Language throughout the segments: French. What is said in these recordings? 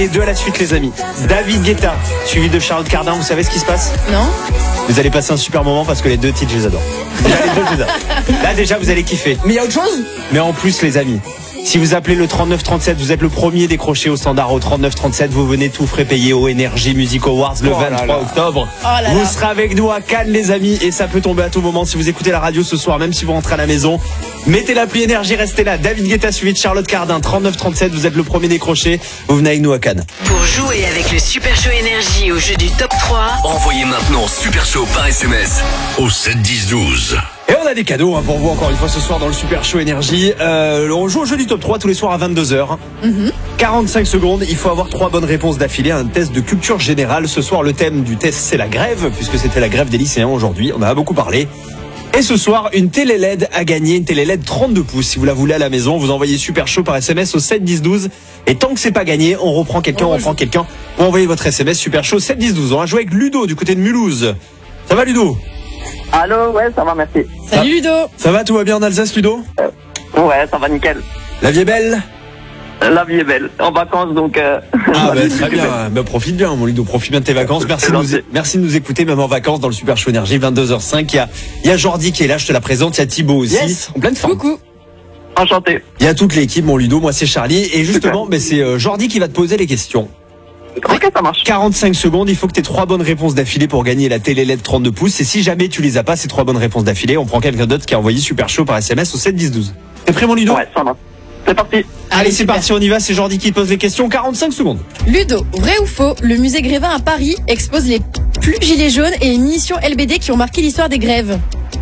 Et deux à la suite les amis. David Guetta, suivi de Charlotte Cardin, vous savez ce qui se passe? Non. Vous allez passer un super moment parce que les deux titres je les adore. Déjà les deux je les adore. Là déjà vous allez kiffer. Mais il y a autre chose? Mais en plus les amis, si vous appelez le 3937, vous êtes le premier décroché au standard au 3937. Vous venez tout frais payer au Energy Music Awards le 23 octobre. Vous serez avec nous à Cannes les amis et ça peut tomber à tout moment si vous écoutez la radio ce soir, même si vous rentrez à la maison. Mettez l'appli Énergie, restez là. David Guetta suivi de Charlotte Cardin, 3937, vous êtes le premier décroché. Vous venez avec nous à Cannes. Pour jouer avec le Super Show Énergie au jeu du top 3, envoyez maintenant Super Show par SMS au 7 10 12. Et on a des cadeaux pour vous encore une fois ce soir dans le Super Show Énergie. On joue au jeu du top 3 tous les soirs à 22h. 45 secondes, il faut avoir 3 bonnes réponses d'affilée à un test de culture générale. Ce soir le thème du test c'est la grève, puisque c'était la grève des lycéens aujourd'hui, on en a beaucoup parlé. Et ce soir, une télé LED a gagné, une télé LED 32 pouces. Si vous la voulez à la maison, vous envoyez Super Show par SMS au 7 10 12. Et tant que c'est pas gagné, on reprend quelqu'un. Vous envoyez votre SMS Super Show 7 10 12. On va jouer avec Ludo du côté de Mulhouse. Ça va Ludo? Allô, ouais, ça va, merci. Salut Ludo. Ça va, tout va bien en Alsace Ludo? Ouais, ça va nickel. La vie est belle? La vie est belle. En vacances, donc... très bien. Profite bien, mon Ludo. Profite bien de tes vacances. Merci de nous écouter, même en vacances, dans le Super Show Énergie, 22h05. Il y a Jordi qui est là, je te la présente. Il y a Thibaut aussi. Yes. En pleine forme. Coucou. Enchanté. Il y a toute l'équipe, mon Ludo. Moi, c'est Charlie. Et justement, c'est Jordi qui va te poser les questions. Ok, ça marche. 45 secondes, il faut que tu aies 3 bonnes réponses d'affilée pour gagner la télé LED 32 pouces. Et si jamais tu les as pas, ces 3 bonnes réponses d'affilée, on prend quelqu'un d'autre qui a envoyé Super Show par SMS au 7 10 12. T'es prêt, mon Ludo? Ouais, ça marche. C'est parti. Allez, c'est super. parti, on y va. C'est Jordi qui te pose les questions. 45 secondes. Ludo, vrai ou faux, le musée Grévin à Paris expose les plus gilets jaunes et les munitions LBD qui ont marqué l'histoire des grèves.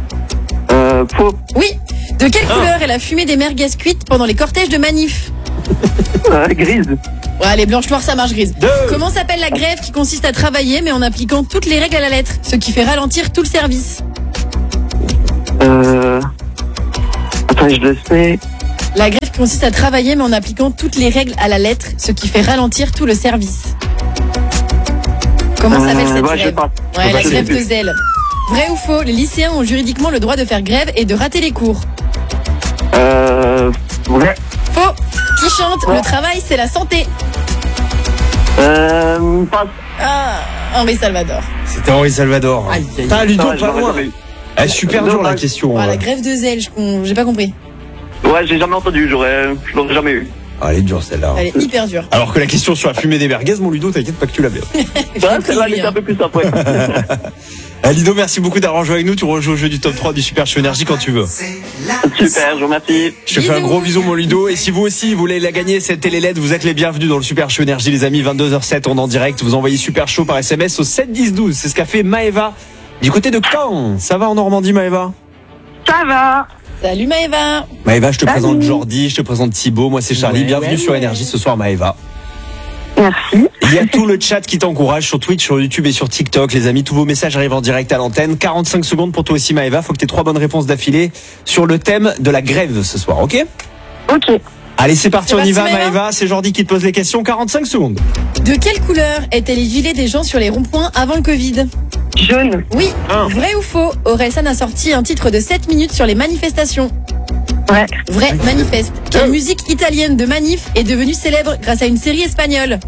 Faux. Oui. De quelle couleur est la fumée des merguez cuites pendant les cortèges de manif? Grise. Ouais, les blanches noires ça marche grise. 2. Comment s'appelle la grève qui consiste à travailler mais en appliquant toutes les règles à la lettre, ce qui fait ralentir tout le service? Attends, je le sais. La grève qui consiste à travailler mais en appliquant toutes les règles à la lettre, ce qui fait ralentir tout le service. Comment s'appelle cette ouais, je sais grève? pas. Ouais, la Je sais grève plus. de zèle. Vrai ou faux, les lycéens ont juridiquement le droit de faire grève et de rater les cours? Ouais. Faux. Qui chante? Le travail, c'est la santé. Passe. Ah, Henri Salvador. C'était Henri Salvador. Putain, Ludo, Ouais, je pas l'aurais loin. jamais eu. Super dur la question. Ah, la grève de zèle, j'ai pas compris. Ouais, j'ai jamais entendu, je l'aurais jamais eu. Ah, elle est dure celle-là. Elle est hyper dure. Alors que la question sur la fumée des merguez, mon Ludo, t'inquiète pas que tu l'as bien. Celle-là, elle est un peu plus simple, ouais. Ludo, merci beaucoup d'avoir joué avec nous. Tu rejoues au jeu du top 3 du Super Show Énergie quand tu veux. Super, je vous remercie. Je te fais un gros bisou, mon Ludo. Et si vous aussi, vous voulez la gagner, cette télé LED, vous êtes les bienvenus dans le Super Show Énergie, les amis. 22h07, on est en direct. Vous envoyez Super Show par SMS au 7 10 12. C'est ce qu'a fait Maëva du côté de Caen. Ça va en Normandie, Maëva? Ça va. Salut Maëva. Maëva, je te présente Jordi, je te présente Thibaut. Moi, c'est Charlie. Bienvenue sur Énergie ce soir, Maëva. Merci. Il y a tout le chat qui t'encourage sur Twitch, sur YouTube et sur TikTok. Les amis, tous vos messages arrivent en direct à l'antenne. 45 secondes pour toi aussi, Maëva. Faut que tu aies 3 bonnes réponses d'affilée sur le thème de la grève ce soir, ok? Ok. Allez, c'est parti, on y va, Maëva. Maëva. C'est Jordi qui te pose les questions. 45 secondes. De quelle couleur étaient les gilets des gens sur les ronds-points avant le Covid? Jaune. Oui. Un. Vrai ou faux, Orelsan a sorti un titre de 7 minutes sur les manifestations? Ouais. Vrai, manifeste. Quelle musique italienne de manif est devenue célèbre grâce à une série espagnole?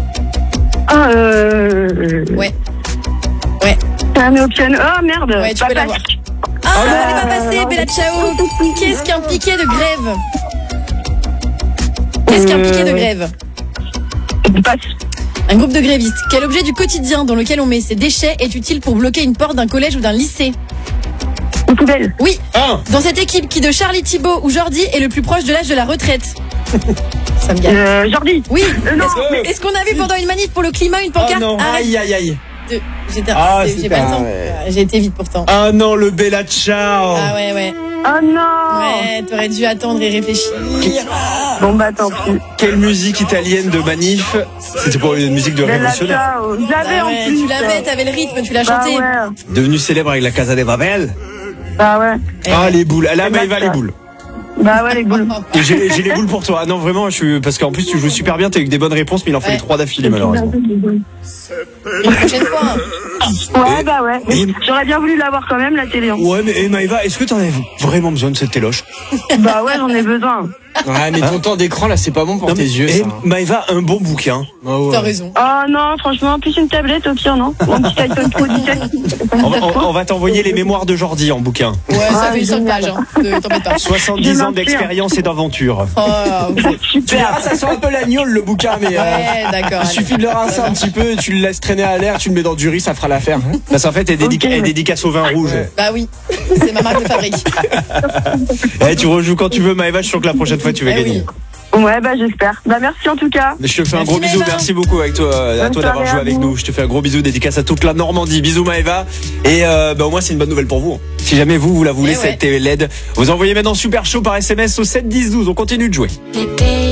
Ouais. Ouais. Un au piano. Oh merde. Ouais, tu peux l'avoir. Ah, elle n'est pas passée, Bella Ciao. Qu'est-ce qu'un piquet de grève? Qu'est-ce qu'un piquet de grève? Passe. Un groupe de grévistes. Quel objet du quotidien dans lequel on met ses déchets est utile pour bloquer une porte d'un collège ou d'un lycée? Une poubelle. Oui. Un. Dans cette équipe, qui de Charlie, Thibaut ou Jordi est le plus proche de l'âge de la retraite? Ça me gagne. Jordi. Oui. non. Est-ce qu'on a vu pendant une manif pour le climat une pancarte? Oh non, Arrête aïe aïe aïe. J'ai pas le temps. J'ai été vite pourtant. Ah non, le Bella Ciao. Ah ouais. Oh non. Ouais, t'aurais dû attendre et réfléchir. Bon bah tant pis. Quelle musique italienne de manif? C'était pour une musique de révolutionnaire. Ciao. Je l'avais Ah en ouais, plus. tu l'avais, t'avais le rythme, tu l'as Bah chanté. ouais. Devenue célèbre avec la Casa de Babel. Bah ouais. Ah, les boules. Là, Maëva, les boules. Bah ouais, les boules. Et j'ai les boules pour toi. Ah non, vraiment, parce qu'en plus, tu joues super bien, t'as eu que des bonnes réponses, mais il en fallait 3 d'affilée, malheureusement. Une prochaine fois. Ouais, bah ouais. Et- J'aurais bien voulu l'avoir quand même, la télé. Hein. Ouais, mais Maëva, est-ce que t'en avais vraiment besoin de cette téloche? Bah ouais, j'en ai besoin. Ouais, mais ton temps d'écran là, c'est pas bon pour Non, tes yeux. et Ça. Maëva, un bon bouquin. Oh, ouais. T'as raison. Oh non, franchement, plus une tablette au pire, non? Mon petit iPhone Pro 17. On va t'envoyer les mémoires de Jordi en bouquin. Ouais, ça Ah, fait 5 génial. pages, hein. T'embête pas. 70 ans m'inscris. d'expérience et d'aventure. Oh, Tu verras, ça sent un peu l'agnole le bouquin, mais ouais, d'accord. il suffit de le rincer un petit peu, tu le laisses traîner à l'air, tu le mets dans du riz, ça fera l'affaire. Parce qu'en fait, elle dédicace au vin rouge. Ouais. Bah oui, c'est ma marque de fabrique. Tu rejoues quand tu veux, Maëva. Je suis sûr que la prochaine fois, tu vas Eh gagner. oui. Ouais, bah j'espère. Bah merci en tout cas. Je te fais un Merci, gros bisou, Maëva. merci beaucoup à toi Bonne d'avoir soirée joué à avec vous. nous. Je te fais un gros bisou, dédicace à toute la Normandie. Bisous Maëva. Et au moins c'est une bonne nouvelle pour vous. Si jamais vous la voulez, Eh ouais. cette LED, vous envoyez maintenant Super Show par SMS au 7 10 12. On continue de jouer.